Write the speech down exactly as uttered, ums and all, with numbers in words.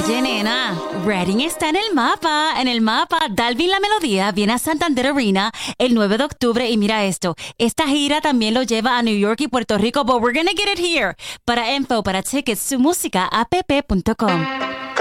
Oye, nena, Reading está en el mapa, en el mapa. Dalvin La Melodía viene a Santander Arena el nueve de octubre y mira esto, esta gira también lo lleva a New York y Puerto Rico, but we're gonna get it here. Para info, para tickets, su música, app punto com.